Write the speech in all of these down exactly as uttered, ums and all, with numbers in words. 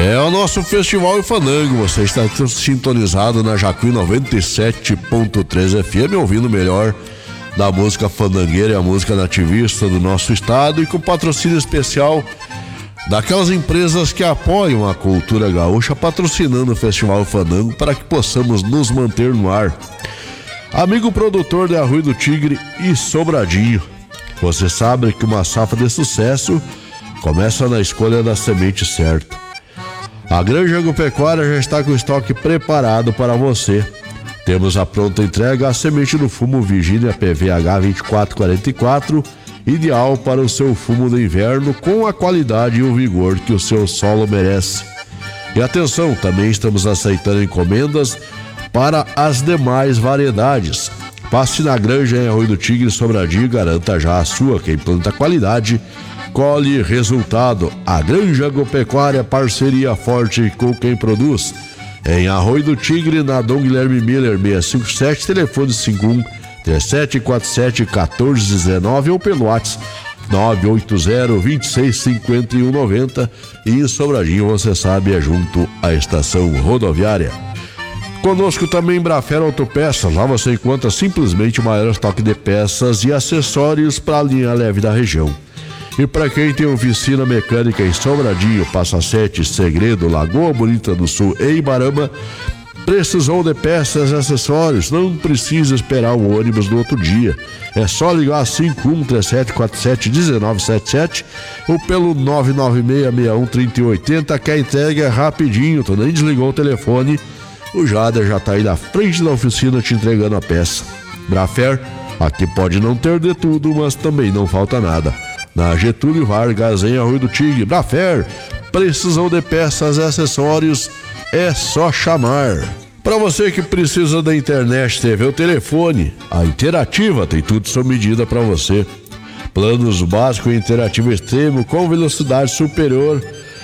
É o nosso Festival e Fandango. Você está sintonizado na Jacuí noventa e sete ponto três F M, ouvindo o melhor da música fandangueira e a música nativista do nosso estado, e com patrocínio especial daquelas empresas que apoiam a cultura gaúcha, patrocinando o Festival e Fandango para que possamos nos manter no ar. Amigo produtor de Arroio do Tigre e Sobradinho, você sabe que uma safra de sucesso começa na escolha da semente certa. A Granja Agropecuária já está com o estoque preparado para você. Temos a pronta entrega a semente do fumo Virginia P V H vinte e quatro quarenta e quatro, ideal para o seu fumo de inverno, com a qualidade e o vigor que o seu solo merece. E atenção, também estamos aceitando encomendas para as demais variedades. Passe na Granja em Arroio do Tigre, Sobradinho, e garanta já a sua. Quem planta qualidade colhe resultado. A Granja Agropecuária, parceria forte com quem produz. Em Arroio do Tigre, na Dom Guilherme Miller seiscentos e cinquenta e sete, telefone cinco um três sete quatro sete um quatro um nove ou pelo WhatsApp nove oito zero, dois seis cinco um nove zero. E em Sobradinho, você sabe, é junto à estação rodoviária. Conosco também Brafer Autopeças. Lá você encontra simplesmente o maior estoque de peças e acessórios para a linha leve da região. E para quem tem oficina mecânica em Sobradinho, Passa Sete, Segredo, Lagoa Bonita do Sul e Ibarama, precisou de peças e acessórios, não precisa esperar o ônibus do outro dia. É só ligar cinco um três sete quatro sete um nove sete sete ou pelo nove nove seis seis um três zero oito zero, que a entrega é rapidinho. Tu nem desligou o telefone, o Jader já tá aí na frente da oficina te entregando a peça. Brafer, aqui pode não ter de tudo, mas também não falta nada. Na Getúlio Vargas, em Arroio do Tigre. Brafer, precisão de peças e acessórios, é só chamar. Para você que precisa da internet, T V ou telefone, a Interativa tem tudo sob medida para você. Planos básicos e interativo extremo com velocidade superior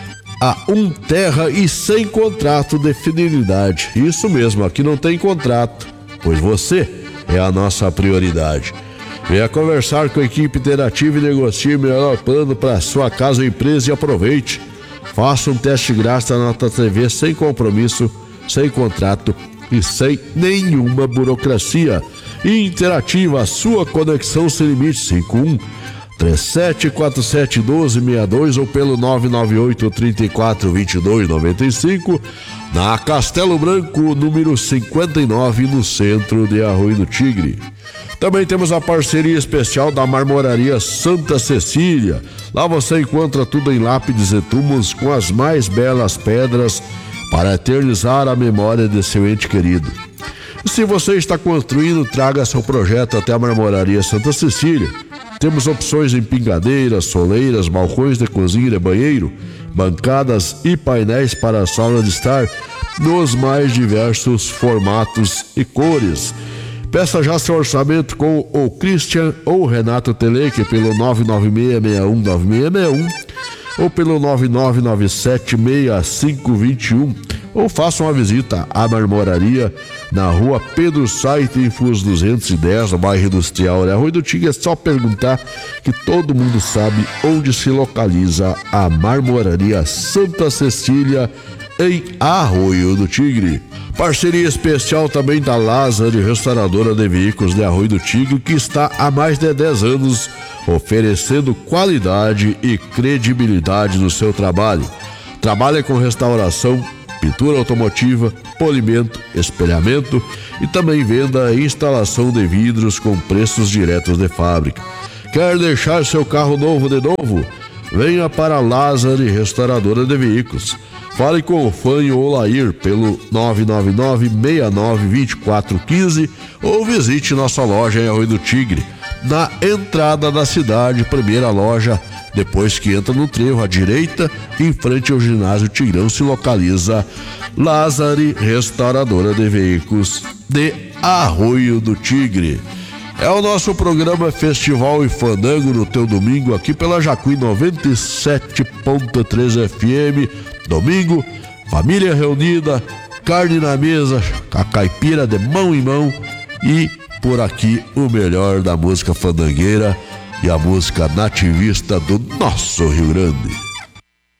a um terra e sem contrato de fidelidade. Isso mesmo, aqui não tem contrato, pois você é a nossa prioridade. Venha conversar com a equipe interativa e negocie o melhor plano para sua casa ou empresa e aproveite. Faça um teste grátis na Nota T V sem compromisso, sem contrato e sem nenhuma burocracia. Interativa, sua conexão sem limite. Cinco um três sete quatro sete um dois seis dois ou pelo nove nove oito três quatro dois dois nove cinco, na Castelo Branco, número cinquenta e nove, no centro de Arroio do Tigre. Também temos a parceria especial da Marmoraria Santa Cecília. Lá você encontra tudo em lápides e túmulos com as mais belas pedras para eternizar a memória de seu ente querido. E se você está construindo, traga seu projeto até a Marmoraria Santa Cecília. Temos opções em pingadeiras, soleiras, balcões de cozinha e banheiro, bancadas e painéis para a sala de estar nos mais diversos formatos e cores. Peça já seu orçamento com o Christian ou Renato Teleque pelo nove nove seis seis um nove seis seis um ou pelo nove nove nove sete seis cinco dois um, ou faça uma visita à Marmoraria na rua Pedro Saitenfus duzentos e dez, no bairro Industrial de Arroio do Tigre. É só perguntar que todo mundo sabe onde se localiza a Marmoraria Santa Cecília, em Arroio do Tigre. Parceria especial também da Lázaro, restauradora de veículos de Arroio do Tigre, que está há mais de dez anos oferecendo qualidade e credibilidade no seu trabalho. Trabalha com restauração, pintura automotiva, polimento, espelhamento e também venda e instalação de vidros com preços diretos de fábrica. Quer deixar seu carro novo de novo? Venha para a Lázaro, restauradora de veículos. Fale com o Fanho Olair pelo nove nove nove seis nove dois quatro um cinco ou visite nossa loja em Arroio do Tigre, na entrada da cidade, primeira loja, depois que entra no trevo à direita, em frente ao ginásio Tigrão, se localiza Lázaro, restauradora de veículos de Arroio do Tigre. É o nosso programa Festival e Fandango no teu domingo, aqui pela Jacuí noventa e sete ponto três F M. Domingo, família reunida, carne na mesa, a caipira de mão em mão e por aqui o melhor da música fandangueira e a música nativista do nosso Rio Grande.